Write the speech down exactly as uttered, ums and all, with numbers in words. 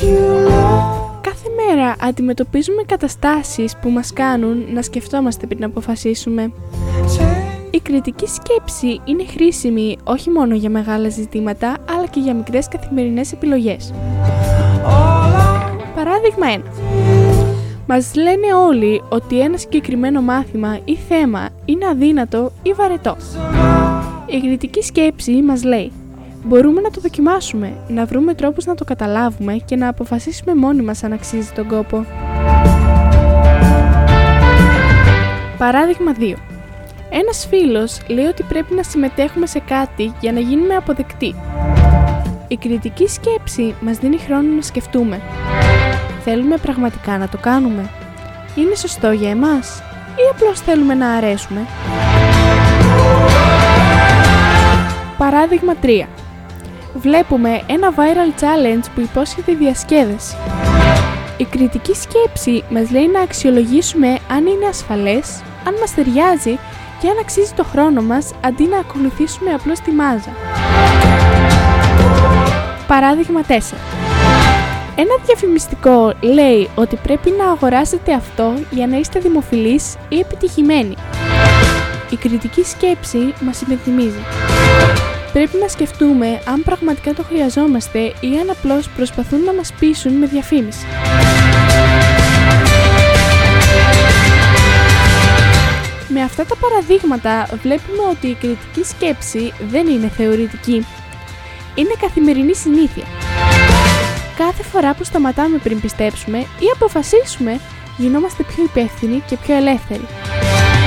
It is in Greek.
Κάθε μέρα αντιμετωπίζουμε καταστάσεις που μας κάνουν να σκεφτόμαστε πριν αποφασίσουμε. Η κριτική σκέψη είναι χρήσιμη όχι μόνο για μεγάλα ζητήματα, αλλά και για μικρές καθημερινές επιλογές. Παράδειγμα ένα. Μας λένε όλοι ότι ένα συγκεκριμένο μάθημα ή θέμα είναι αδύνατο ή βαρετό. Η κριτική σκέψη μας λέει: μπορούμε να το δοκιμάσουμε, να βρούμε τρόπους να το καταλάβουμε και να αποφασίσουμε μόνοι μας αν αξίζει τον κόπο. Παράδειγμα δύο. Ένας φίλος λέει ότι πρέπει να συμμετέχουμε σε κάτι για να γίνουμε αποδεκτοί. Η κριτική σκέψη μας δίνει χρόνο να σκεφτούμε. Θέλουμε πραγματικά να το κάνουμε? Είναι σωστό για εμάς? Ή απλώς θέλουμε να αρέσουμε? Παράδειγμα τρία. Βλέπουμε ένα viral challenge που υπόσχεται διασκέδαση. Η κριτική σκέψη μας λέει να αξιολογήσουμε αν είναι ασφαλές, αν μας ταιριάζει και αν αξίζει το χρόνο μας αντί να ακολουθήσουμε απλώς τη μάζα. Παράδειγμα τέσσερα. Ένα διαφημιστικό λέει ότι πρέπει να αγοράσετε αυτό για να είστε δημοφιλείς ή επιτυχημένοι. Η κριτική σκέψη μας υπενθυμίζει. Πρέπει να σκεφτούμε αν πραγματικά το χρειαζόμαστε ή αν απλώς προσπαθούν να μας πείσουν με διαφήμιση. Με αυτά τα παραδείγματα βλέπουμε ότι η κριτική σκέψη δεν είναι θεωρητική. Είναι καθημερινή συνήθεια. Κάθε φορά που σταματάμε πριν πιστέψουμε ή αποφασίσουμε, γινόμαστε πιο υπεύθυνοι και πιο ελεύθεροι.